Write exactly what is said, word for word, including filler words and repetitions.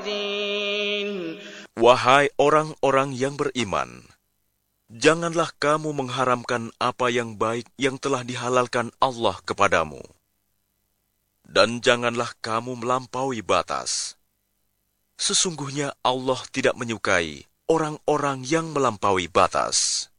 Wahai orang-orang yang beriman, janganlah kamu mengharamkan apa yang baik yang telah dihalalkan Allah kepadamu. Dan janganlah kamu melampaui batas. Sesungguhnya Allah tidak menyukai orang-orang yang melampaui batas.